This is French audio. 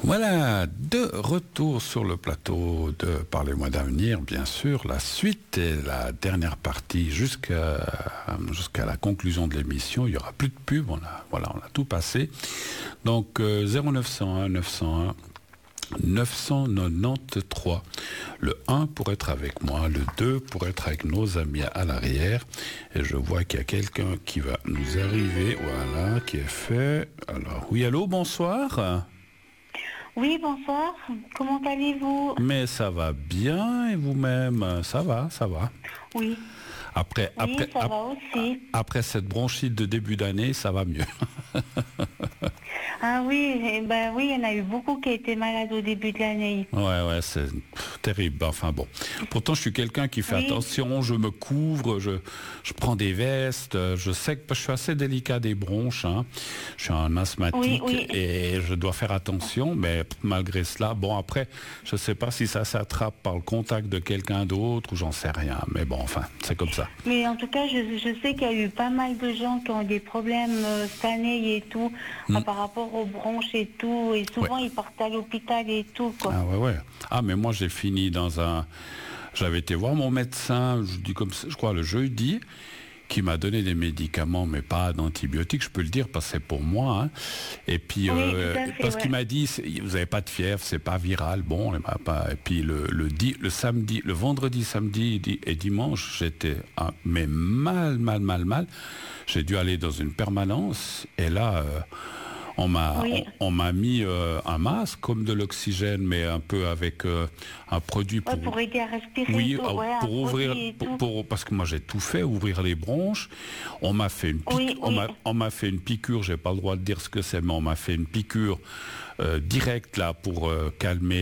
Voilà, de retour sur le plateau de Parlez-moi d'avenir, bien sûr. La suite et la dernière partie jusqu'à la conclusion de l'émission. Il n'y aura plus de pub, on a tout passé. Donc 0901 901 993. Le 1 pour être avec moi, le 2 pour être avec nos amis à l'arrière. Et je vois qu'il y a quelqu'un qui va nous arriver, voilà, qui est fait. Alors, oui, allô, bonsoir. Oui, bonsoir. Comment allez-vous? Mais ça va bien et vous-même? Ça va. Oui. Après cette bronchite de début d'année, ça va mieux. Ah oui, oui, il y en a eu beaucoup qui étaient malades au début de l'année. Ouais, c'est terrible. Enfin bon. Pourtant, je suis quelqu'un qui fait attention, je me couvre, je prends des vestes, je sais que je suis assez délicat des bronches, hein. Je suis un asthmatique et je dois faire attention, mais malgré cela, bon après, je sais pas si ça s'attrape par le contact de quelqu'un d'autre ou j'en sais rien, mais bon, enfin, c'est comme ça. Mais en tout cas, je sais qu'il y a eu pas mal de gens qui ont des problèmes cette année et tout, par rapport aux bronches et tout, et souvent ils partent à l'hôpital et tout, quoi. Ah ouais. Ah, mais moi j'ai fini j'avais été voir mon médecin, je dis comme ça, je crois le jeudi, qui m'a donné des médicaments, mais pas d'antibiotiques, je peux le dire, parce que c'est pour moi. Hein. Et puis, parce qu'il m'a dit, vous n'avez pas de fièvre, c'est pas viral. Bon, il m'a pas. Et puis le samedi, le vendredi, samedi et dimanche, j'étais mais mal. J'ai dû aller dans une permanence, et là. On m'a mis un masque comme de l'oxygène, mais un peu avec un produit pour aider à respirer. Oui, pour ouvrir, parce que moi j'ai tout fait, ouvrir les bronches. On m'a fait on m'a fait une piqûre. J'ai pas le droit de dire ce que c'est, mais on m'a fait une piqûre directe là pour calmer